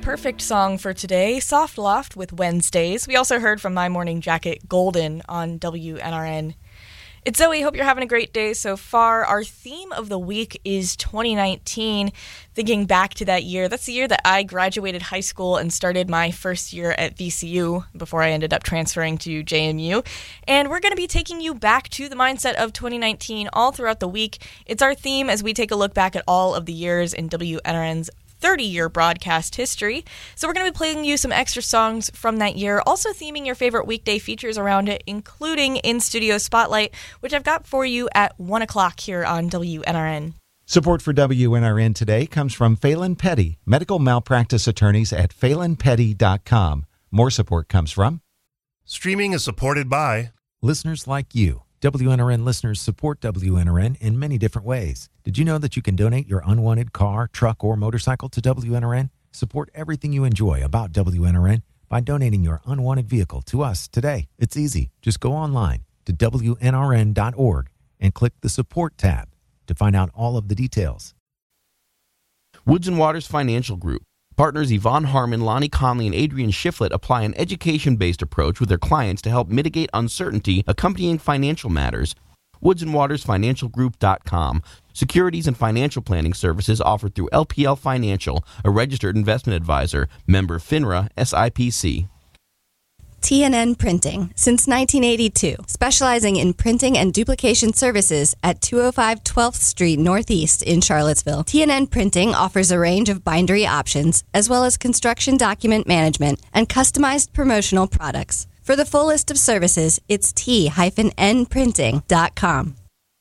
perfect song for today, Soft Loft with Wednesdays. We also heard from My Morning Jacket, Golden, on WNRN. It's Zoe. Hope you're having a great day so far. Our theme of the week is 2019, thinking back to that year. That's the year that I graduated high school and started my first year at VCU before I ended up transferring to JMU. And we're going to be taking you back to the mindset of 2019 all throughout the week. It's our theme as we take a look back at all of the years in WNRN's 30-year broadcast history. So we're going to be playing you some extra songs from that year, also theming your favorite weekday features around it, including In-Studio Spotlight, which I've got for you at 1 o'clock here on WNRN. Support for WNRN today comes from Phelan Petty, medical malpractice attorneys at phelanpetty.com. More support comes from Streaming is supported by listeners like you. WNRN listeners support WNRN in many different ways. Did you know that you can donate your unwanted car, truck, or motorcycle to WNRN? Support everything you enjoy about WNRN by donating your unwanted vehicle to us today. It's easy. Just go online to WNRN.org and click the Support tab to find out all of the details. Woods & Waters Financial Group. Partners Yvonne Harmon, Lonnie Conley, and Adrian Shiflett apply an education-based approach with their clients to help mitigate uncertainty accompanying financial matters. WoodsandWatersFinancialGroup.com. Securities and financial planning services offered through LPL Financial, a registered investment advisor, member FINRA, SIPC. TNN Printing, since 1982, specializing in printing and duplication services at 205 12th Street Northeast in Charlottesville. TNN Printing offers a range of bindery options, as well as construction document management and customized promotional products. For the full list of services, it's t-nprinting.com.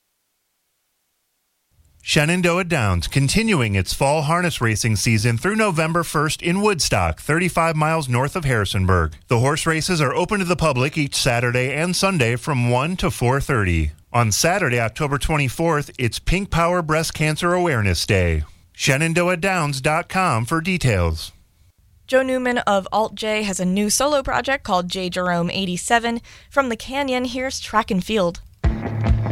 Shenandoah Downs, continuing its fall harness racing season through November 1st in Woodstock, 35 miles north of Harrisonburg. The horse races are open to the public each Saturday and Sunday from 1 to 4:30. On Saturday, October 24th, it's Pink Power Breast Cancer Awareness Day. ShenandoahDowns.com for details. Joe Newman of Alt J has a new solo project called J Jerome 87. From the Canyon, here's Track and Field.